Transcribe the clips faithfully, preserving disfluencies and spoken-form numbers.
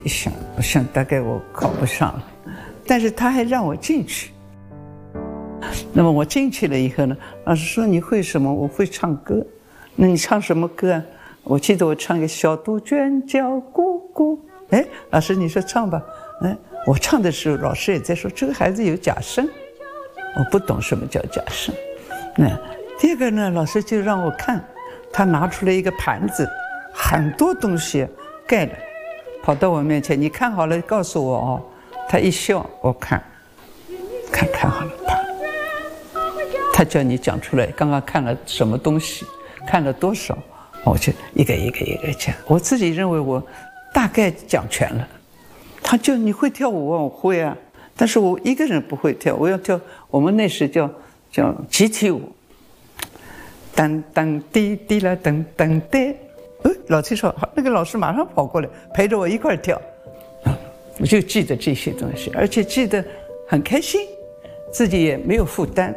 一想，我想大概我考不上了，但是他还让我进去。那么我进去了以后呢，老师说你会什么？我会唱歌。那你唱什么歌啊？我记得我唱一个小杜鹃叫咕咕。哎，老师你说唱吧。哎，我唱的时候，老师也在说这个孩子有假声。我不懂什么叫假声。那第二个呢，老师就让我看，他拿出来一个盘子，很多东西盖了，跑到我面前，你看好了告诉我哦。他一笑，我看，看看好了，啪。他叫你讲出来，刚刚看了什么东西，看了多少，我就一个一个一个讲。我自己认为我大概讲全了。他叫你会跳舞啊，我会啊，但是我一个人不会跳，我要跳我们那时叫叫集体舞，噔噔滴滴啦噔噔滴。呃，老七说好，那个老师马上跑过来陪着我一块跳，我就记得这些东西，而且记得很开心，自己也没有负担。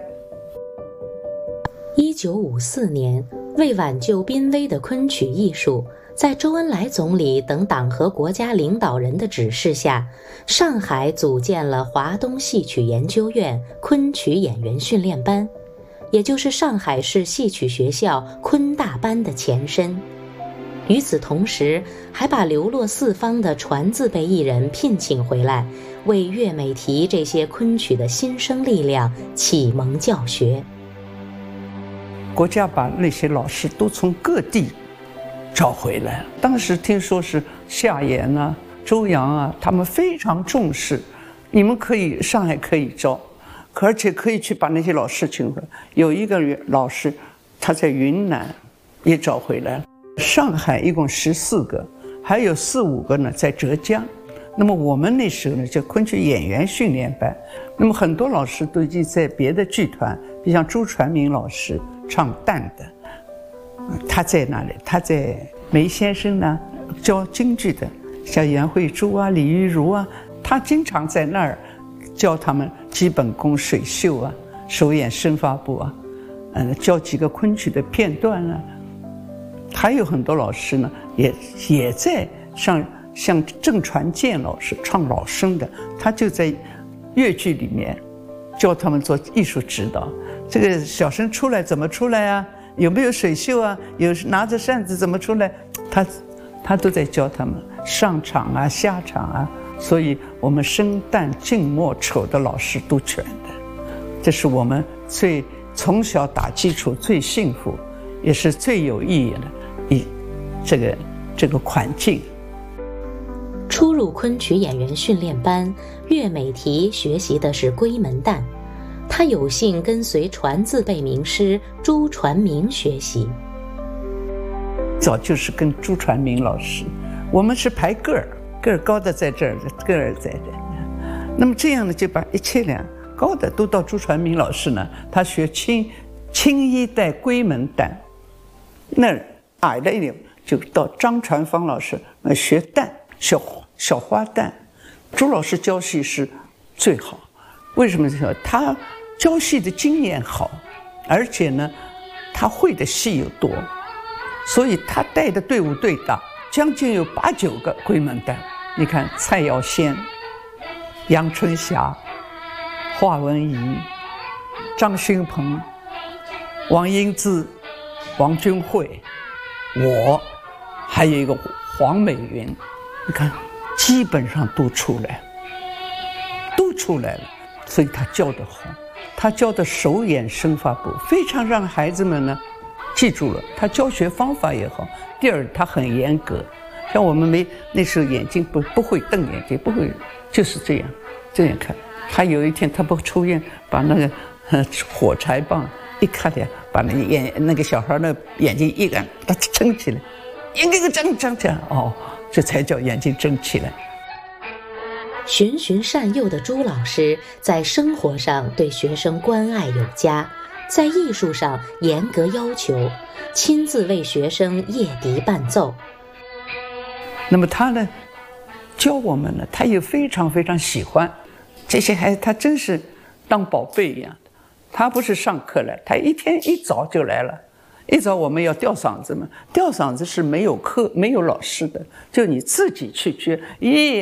一九五四年，为挽救濒危的昆曲艺术，在周恩来总理等党和国家领导人的指示下，上海组建了华东戏曲研究院昆曲演员训练班，也就是上海市戏曲学校昆大班的前身。与此同时，还把流落四方的传字辈艺人聘请回来，为岳美缇这些昆曲的新生力量启蒙教学。 国家把那些老师都从各地找回来了。当时听说是夏言啊、周扬啊，他们非常重视，你们可以上海可以招，而且可以去把那些老师请回来。有一个老师他在云南也找回来了，上海一共十四个，还有四五个呢在浙江。那么我们那时候呢叫昆曲演员训练班，那么很多老师都已经在别的剧团，比如像朱传明老师唱旦的，他在那里，他在梅先生呢教京剧的，像袁慧珠啊、李玉茹啊，他经常在那儿教他们基本功、水袖啊、手眼身法步啊，嗯，教几个昆曲的片段啊。还有很多老师呢，也也在上，像郑传健老师唱老生的，他就在粤剧里面教他们做艺术指导。这个小生出来怎么出来啊？有没有水袖啊？有拿着扇子怎么出来？他他都在教他们上场啊、下场啊。所以我们生旦净末丑的老师都全的，这是我们最从小打基础最幸福，也是最有意义的一这个这个环境。 初入昆曲演员训练班，岳美缇学习的是闺门旦。他有幸跟随传字辈名师朱传明学习， 早就是跟朱传明老师，我们是排个儿，个儿高的在这儿，个儿在这儿。那么这样呢，就把一切两高的都到朱传明老师呢，他学青青衣带闺门旦，那儿矮了一点就到张传芳老师呃学旦小小花旦。朱老师教戏是最好，为什么呢？他教戏的经验好，而且呢，他会的戏又多，所以他带的队伍最大，将近有八九个闺门旦。你看蔡耀先、杨春霞、华文怡、张勋鹏、王英姿、王君慧，我还有一个黄美云，你看基本上都出来，都出来了。所以他教得好，他教的手眼身法步非常让孩子们呢记住了。他教学方法也好，第二他很严格，像我们没那时候眼睛不不会瞪眼睛，不会就是这样这样看。他有一天他不抽烟，把那个火柴棒一看见，把那个眼那个小孩的眼睛一按，他睁起来，一个个睁睁这样，哦，这才叫眼睛睁起来。 循循善诱的朱老师在生活上对学生关爱有加，在艺术上严格要求，亲自为学生夜笛伴奏。 那么他呢教我们呢，他也非常非常喜欢这些孩子，他真是当宝贝一样的。他不是上课来，他一天一早就来了。一早我们要吊嗓子嘛，吊嗓子是没有课没有老师的，就你自己去学。咦，